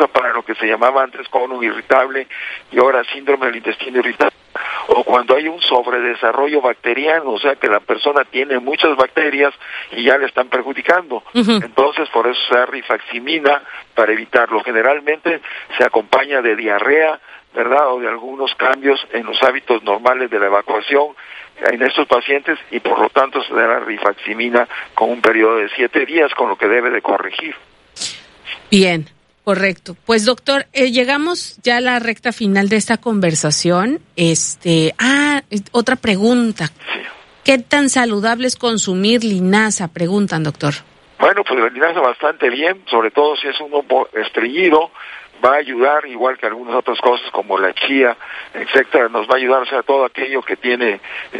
usa para lo que se llamaba antes colon irritable y ahora síndrome del intestino irritable, o cuando hay un sobredesarrollo bacteriano, o sea que la persona tiene muchas bacterias y ya le están perjudicando. Entonces por eso se da rifaximina para evitarlo. Generalmente se acompaña de diarrea, ¿verdad?, o de algunos cambios en los hábitos normales de la evacuación en estos pacientes, y por lo tanto se da la rifaximina con un periodo de 7 días, con lo que debe de corregir. Bien, correcto. Pues doctor, llegamos ya a la recta final de esta conversación. Otra pregunta. Sí. ¿Qué tan saludable es consumir linaza? Preguntan, doctor. Bueno, pues la linaza bastante bien, sobre todo si es uno estreñido. Va a ayudar, igual que algunas otras cosas como la chía, etcétera, nos va a ayudar, o sea, todo aquello que tiene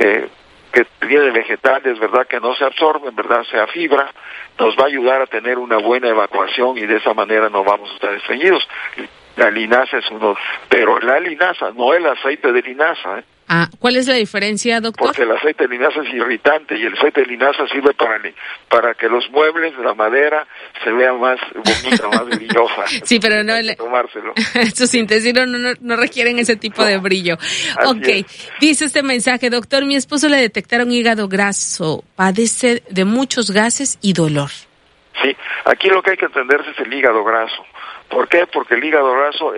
vegetales, ¿verdad?, que no se absorben, ¿verdad?, sea fibra, nos va a ayudar a tener una buena evacuación y de esa manera no vamos a estar estreñidos. La linaza es uno, pero la linaza, no el aceite de linaza, ¿eh? ¿Cuál es la diferencia, doctor? Porque el aceite de linaza es irritante y el aceite de linaza sirve para que los muebles, la madera, se vea más bonita, más brillosa. Sí, pero no... tomárselo. Sus intestinos no requieren ese tipo de brillo. Ok, dice este mensaje, doctor, mi esposo le detectaron hígado graso, padece de muchos gases y dolor. Sí, aquí lo que hay que entenderse es el hígado graso. ¿Por qué? Porque el hígado graso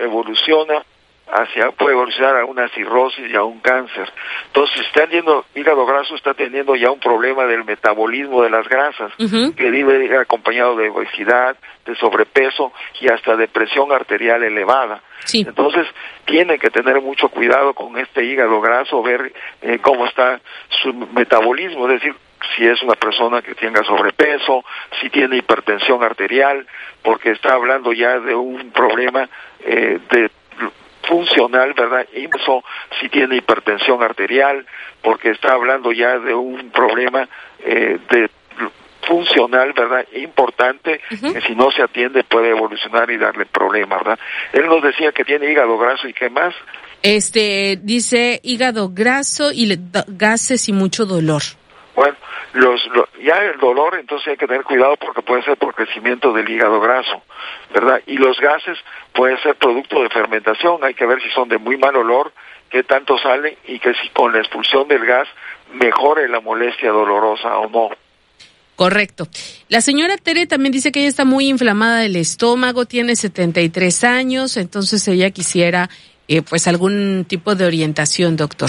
puede evolucionar a una cirrosis y a un cáncer. Entonces, si está teniendo hígado graso, está teniendo ya un problema del metabolismo de las grasas, que debe ir acompañado de obesidad, de sobrepeso y hasta de presión arterial elevada. Sí. Entonces, tiene que tener mucho cuidado con este hígado graso, ver cómo está su metabolismo, es decir, si es una persona que tenga sobrepeso, si tiene hipertensión arterial, porque está hablando ya de un problema de funcional, ¿verdad? Si tiene hipertensión arterial, porque está hablando ya de un problema de funcional, ¿verdad?, importante, que si no se atiende puede evolucionar y darle problemas, ¿verdad? Él nos decía que tiene hígado graso, ¿y qué más? Dice hígado graso y gases y mucho dolor. Bueno, ya el dolor, entonces hay que tener cuidado porque puede ser por crecimiento del hígado graso, ¿verdad? Y los gases pueden ser producto de fermentación, hay que ver si son de muy mal olor, qué tanto salen y que si con la expulsión del gas mejore la molestia dolorosa o no. Correcto. La señora Tere también dice que ella está muy inflamada del estómago, tiene 73 años, entonces ella quisiera pues algún tipo de orientación, doctor.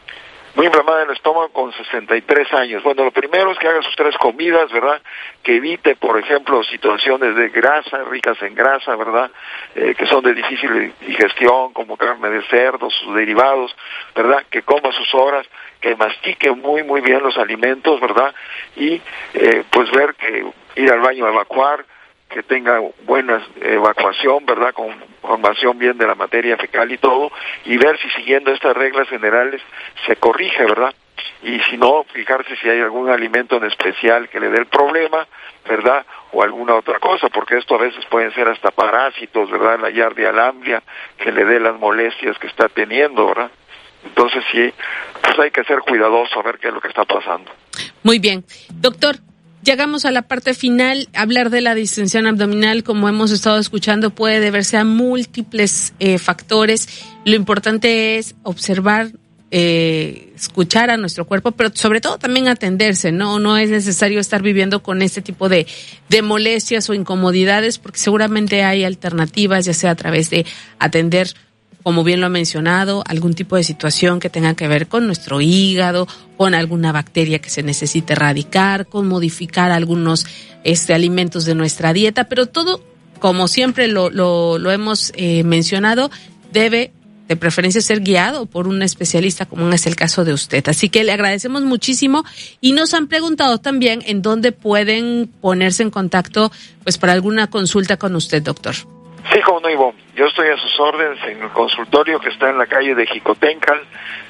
Muy inflamada el estómago con 63 años. Bueno, lo primero es que haga sus 3 comidas, ¿verdad? Que evite, por ejemplo, situaciones de grasa, ricas en grasa, ¿verdad? Que son de difícil digestión, como carne de cerdo, sus derivados, ¿verdad? Que coma sus horas, que mastique muy, muy bien los alimentos, ¿verdad? Y, pues ver que ir al baño a evacuar, que tenga buena evacuación, ¿verdad?, con formación bien de la materia fecal y todo, y ver si siguiendo estas reglas generales se corrige, ¿verdad? Y si no, fijarse si hay algún alimento en especial que le dé el problema, ¿verdad?, o alguna otra cosa, porque esto a veces pueden ser hasta parásitos, ¿verdad?, la Giardia lamblia, que le dé las molestias que está teniendo, ¿verdad? Entonces sí, pues hay que ser cuidadoso a ver qué es lo que está pasando. Muy bien. Doctor, llegamos a la parte final. Hablar de la distensión abdominal, como hemos estado escuchando, puede deberse a múltiples factores. Lo importante es observar, escuchar a nuestro cuerpo, pero sobre todo también atenderse, ¿no? No es necesario estar viviendo con este tipo de molestias o incomodidades, porque seguramente hay alternativas, ya sea a través de atender, como bien lo ha mencionado, algún tipo de situación que tenga que ver con nuestro hígado, con alguna bacteria que se necesite erradicar, con modificar algunos alimentos de nuestra dieta, pero todo, como siempre lo hemos mencionado, debe de preferencia ser guiado por un especialista, como es el caso de usted. Así que le agradecemos muchísimo y nos han preguntado también en dónde pueden ponerse en contacto pues para alguna consulta con usted, doctor. Sí, como no, Ivonne. Yo estoy a sus órdenes en el consultorio que está en la calle de Jicotencal,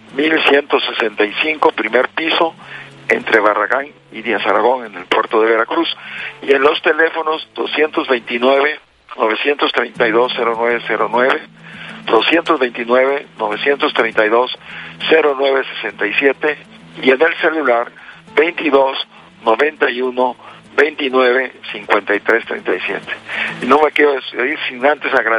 1165, primer piso, entre Barragán y Díaz Aragón, en el puerto de Veracruz. Y en los teléfonos 229-932-0909, 229-932-0967 y en el celular 22-91-29-53-37. Y no me quiero despedir sin antes agradecer